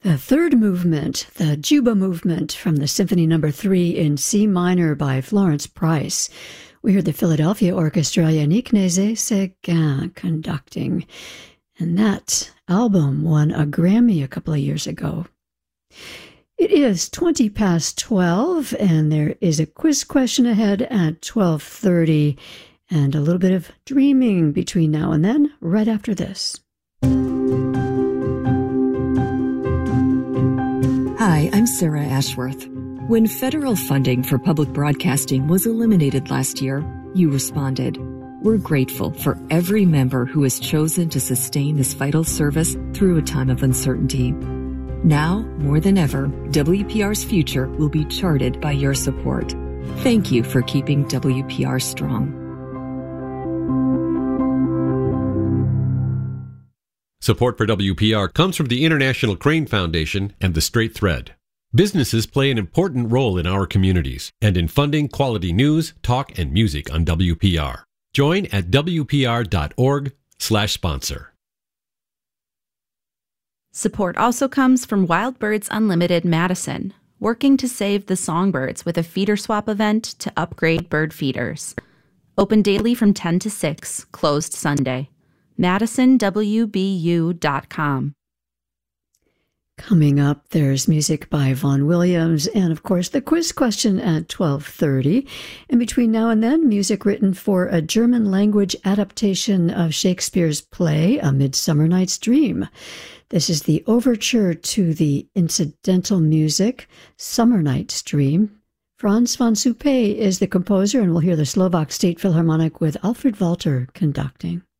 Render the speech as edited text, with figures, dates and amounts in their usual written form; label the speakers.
Speaker 1: The third movement, the Juba Movement from the Symphony No. 3 in C minor by Florence Price. We heard the Philadelphia Orchestra Yannick Nézet-Séguin conducting. And that album won a Grammy a couple of years ago. It is 20 past 12, and there is a quiz question ahead at 12:30, and a little bit of dreaming between now and then, right after this.
Speaker 2: Hi, I'm Sarah Ashworth. When federal funding for public broadcasting was eliminated last year, you responded. We're grateful for every member who has chosen to sustain this vital service through a time of uncertainty. Now, more than ever, WPR's future will be charted by your support. Thank you for keeping WPR strong.
Speaker 3: Support for WPR comes from the International Crane Foundation and the Straight Thread. Businesses play an important role in our communities and in funding quality news, talk, and music on WPR. Join at wpr.org/sponsor.
Speaker 4: Support also comes from Wild Birds Unlimited Madison, working to save the songbirds with a feeder swap event to upgrade bird feeders. Open daily from 10 to 6, closed Sunday. MadisonWBU.com.
Speaker 1: Coming up, there's music by Vaughan Williams and, of course, the quiz question at 12:30. And between now and then, music written for a German-language adaptation of Shakespeare's play, A Midsummer Night's Dream. This is the overture to the incidental music, Summer Night's Dream. Franz von Suppé is the composer, and we'll hear the Slovak State Philharmonic with Alfred Walter conducting.